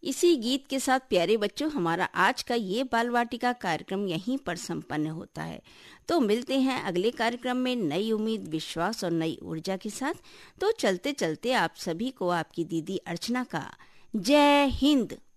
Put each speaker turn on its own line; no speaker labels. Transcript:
इसी गीत के साथ प्यारे बच्चों हमारा आज का ये बाल वाटिका कार्यक्रम यहीं पर संपन्न होता है। तो मिलते हैं अगले कार्यक्रम में नई उम्मीद, विश्वास और नई ऊर्जा के साथ। तो चलते चलते आप सभी को आपकी दीदी अर्चना का जय हिंद।